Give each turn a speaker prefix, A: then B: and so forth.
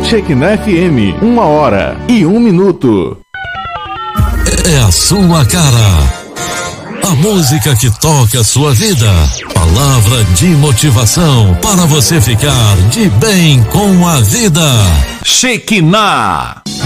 A: Shekinah FM, 1h01.
B: É a sua cara. A música que toca a sua vida. Palavra de motivação para você ficar de bem com a vida.
A: Shekinah.